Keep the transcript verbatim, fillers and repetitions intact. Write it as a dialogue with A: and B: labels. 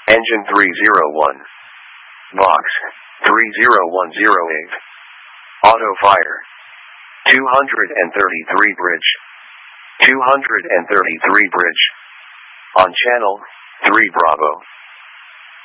A: Engine three zero one. Box three zero one zero eight. Auto fire. two hundred thirty-three bridge. two hundred thirty-three bridge. On channel three Bravo.